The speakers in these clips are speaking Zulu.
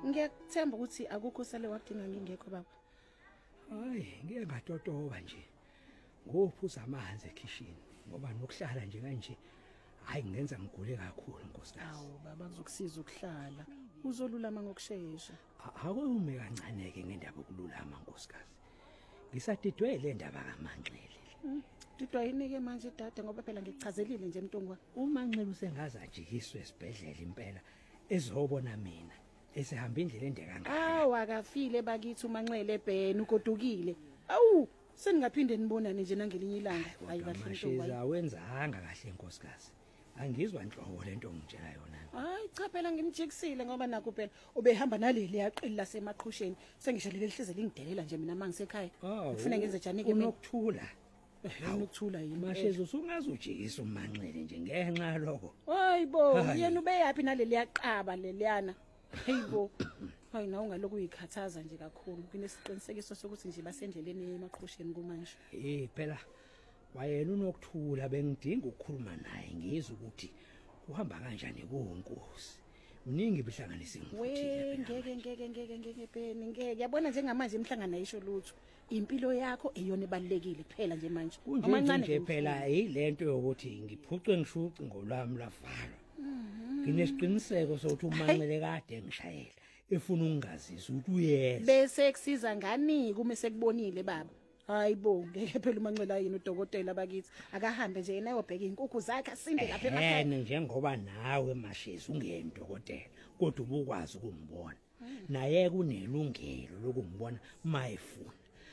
Ngiyakthemba ukuthi akukho sale wadinga ngingekho baba. Hayi, ngeke ngatotoba nje. Ngophuza amanzi ekitchen ngoba nokuhlala nje kanje hayi ngenza ngigule kakhulu nkosikazi. Awu baba kuzokusiza ukuhlala. Uzolulama ngokusheshsha. Akume kancaneke ngendaba yokululama nkosikazi. Ngisadidwe le ndaba kaManxele. Didwa yini-ke manje dada ngoba phela ngikuchazelile nje Mntungwa. uManxele usengaze ajikiswe esibhedlela impela ezobona mina esehamba indlela ende kangaka. Awu akafile bakithi uManxele ebheni ugodukile. Awu seningaphinde nibonane nje nangelinye ilanga. Hayi kahle Mntungwa. Masheza wenzanga kahle nkosikazi. Angizwa inhlobo lento ngitshela yona. Hayi cha phela ngimjikisile ngoba nakho phela ubehamba naleli yaqili lasemaqhusheni. Sengisho leli hlize lingidelela nje mina mangisekhaya. Ngifuna ngenze njani ke mina? Unokuthula. Ukuthula yini? Masheza usungazujikisa uManxele nje ngenxa yaloko. Hayibo, yena ubeyapi naleli yaqaba leliyana. Hayibo. Hayi na ungaloku uyikhathaza nje kakhulu. Kunesiqinisekiso sokuthi nje basendleleni emaqhusheni kumanje. Phela wayena unokuthula bengidinga ukukhuluma naye ngizwe ukuthi uhamba kanjani kuNkosi. Uningi bihlanganisa We ngeke phela ngeke yabona njengamanje emhlangana ayisho lutho. Impilo yakho eyona ebalekile kuphela nje manje. Amancane nje phela yilento yokuthi ngiphucwe ngishuci ngolwami lavalwa. Nginesiqiniseko sokuthi uManxele kade ngishayela efuna ukungazisa ukuthi uyeza. Bese kusiza ngani kume sekubonile baba. Hayibo ngeke phela uManxele ayini udokotela bakithi akahambe nje yena ayobheka inkukhu zakhe asinde lapha emakhaya. Njengoba nawe Mashezi ungena udokotela kodwa ubukwazi ukungibona. Naye kunelungelo lokungibona mayefuna.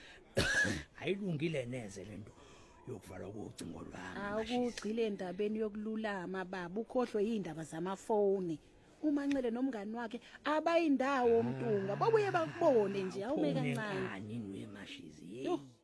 Ayilungile neze lento yokuvalwa kocingo lwami. Awukugcile endabeni yokululama baba ukhohlwe indaba zamafoni. uManxele nomngani wakhe abayindawo Mtunga babuye bakubone nje awume kancane. Ngani weMashizi.